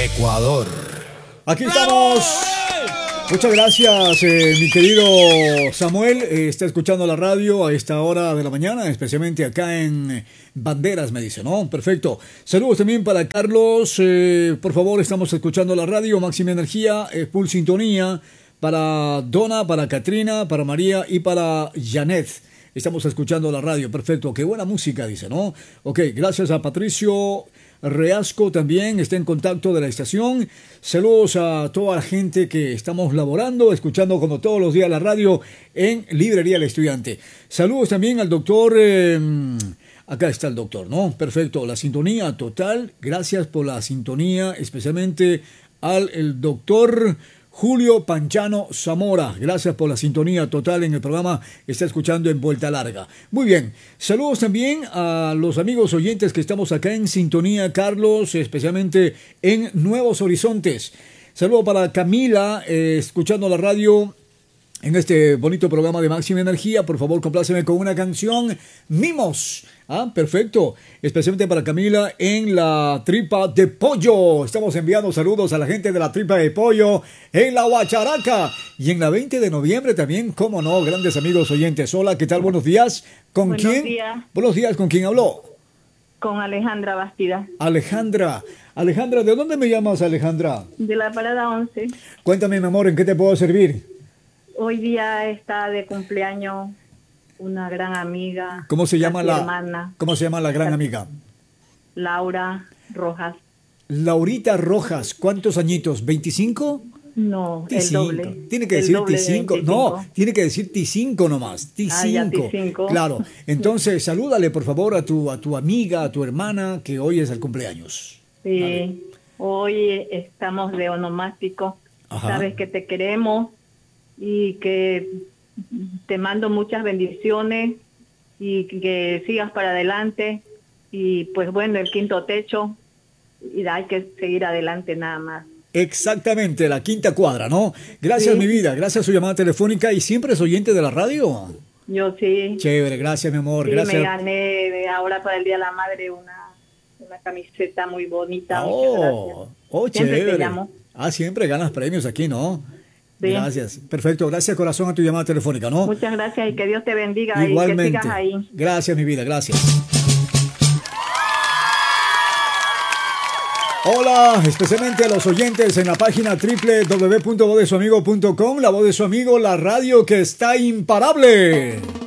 Ecuador. Aquí estamos. Muchas gracias, mi querido Samuel. Está escuchando la radio a esta hora de la mañana, especialmente acá en Banderas, me dice, ¿no? Perfecto. Saludos también para Carlos. Por favor, estamos escuchando la radio. Máxima Energía, full sintonía. Para Donna, para Katrina, para María y para Janet. Estamos escuchando la radio. Perfecto. Qué buena música, dice, ¿no? Ok, gracias a Patricio Reasco también está en contacto de la estación. Saludos a toda la gente que estamos laborando, escuchando como todos los días la radio en Librería El Estudiante. Saludos también al doctor, acá está el doctor, ¿no? Perfecto, la sintonía total. Gracias por la sintonía, especialmente al el doctor Julio Panchano Zamora, gracias por la sintonía total en el programa que está escuchando en Vuelta Larga. Muy bien, saludos también a los amigos oyentes que estamos acá en sintonía, Carlos, especialmente en Nuevos Horizontes. Saludo para Camila, escuchando la radio en este bonito programa de Máxima Energía. Por favor, compláceme con una canción, Mimos. Ah, perfecto. Especialmente para Camila en la Tripa de Pollo. Estamos enviando saludos a la gente de la Tripa de Pollo en la Huacharaca. Y en la 20 de noviembre también, cómo no, grandes amigos oyentes. Hola, ¿qué tal? Buenos días. ¿Con Buenos quién? Días. Buenos días, ¿con quién habló? Con Alejandra Bastida. Alejandra, ¿de dónde me llamas, Alejandra? De la Parada 11. Cuéntame, mi amor, ¿en qué te puedo servir? Hoy día está de cumpleaños una gran amiga. ¿Cómo se llama hermana? ¿Cómo se llama la gran amiga? Laura Rojas. Laurita Rojas, ¿cuántos añitos? ¿25? No, el doble. Tiene que El decir doble de T5. 25. No, tiene que decir T5 nomás. T5. Ah, ya, T5. Claro. Entonces, salúdale por favor a tu amiga, a tu hermana, que hoy es el cumpleaños. Sí, Vale. hoy estamos de onomástico. Ajá. Sabes que te queremos y que te mando muchas bendiciones y que sigas para adelante. Y pues bueno, el quinto techo, y hay que seguir adelante nada más. Exactamente, la quinta cuadra, ¿no? Gracias, Sí. mi vida. Gracias a su llamada telefónica. ¿Y siempre es oyente de la radio? Yo sí. Chévere, gracias, mi amor. Sí, Gracias. me gané ahora para el Día de la Madre una camiseta muy bonita. Muchas gracias. Siempre Chévere. te llamo. Ah, siempre ganas premios aquí, ¿no? Sí. Gracias. Perfecto. Gracias, corazón, a tu llamada telefónica, ¿no? Muchas gracias y que Dios te bendiga Igualmente. y que sigas ahí. Gracias, mi vida. Gracias. Hola, especialmente a los oyentes en la página www.vodesuamigo.com, la voz de su amigo, la radio que está imparable.